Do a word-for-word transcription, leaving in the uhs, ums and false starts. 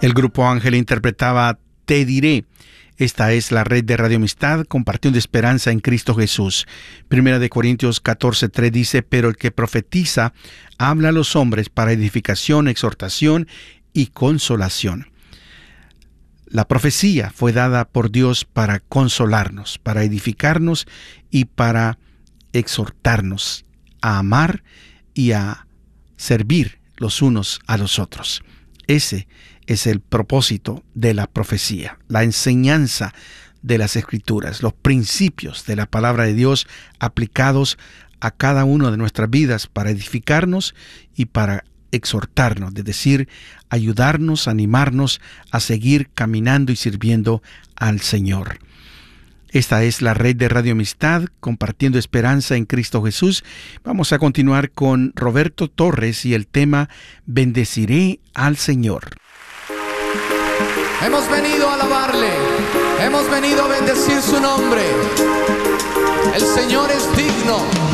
El Grupo Ángel interpretaba Te diré. Esta es la red de Radio Amistad, compartiendo esperanza en Cristo Jesús. Primera de Corintios catorce tres dice, pero el que profetiza habla a los hombres para edificación, exhortación y consolación. La profecía fue dada por Dios para consolarnos, para edificarnos y para exhortarnos a amar y a servir los unos a los otros. Ese es el propósito de la profecía, la enseñanza de las Escrituras, los principios de la palabra de Dios aplicados a cada una de nuestras vidas para edificarnos y para exhortarnos, es decir, ayudarnos, animarnos a seguir caminando y sirviendo al Señor. Esta es la red de Radio Amistad, compartiendo esperanza en Cristo Jesús. Vamos a continuar con Roberto Torres y el tema Bendeciré al Señor. Hemos venido a alabarle, hemos venido a bendecir su nombre. El Señor es digno.